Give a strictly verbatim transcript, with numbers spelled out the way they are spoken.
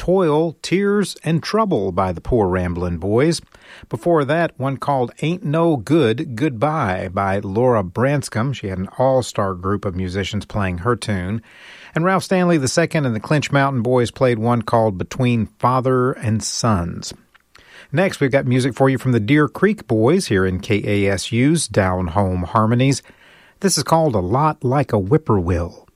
Toil, Tears, and Trouble by the Poor Ramblin' Boys. Before that, one called Ain't No Good, Goodbye by Laura Branscombe. She had an all-star group of musicians playing her tune. And Ralph Stanley the Second and the Clinch Mountain Boys played one called Between Father and Sons. Next, we've got music for you from the Deer Creek Boys here in K A S U's Down Home Harmonies. This is called A Lot Like a Whippoorwill.